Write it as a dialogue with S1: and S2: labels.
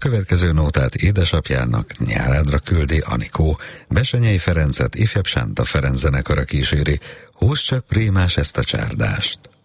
S1: következő nótát édesapjának Nyárádra küldi Anikó. Besenyei Ferencet ifjabb Sánta Ferenc zenekara kíséri. Húzd csak, prímás, ezt a csárdást!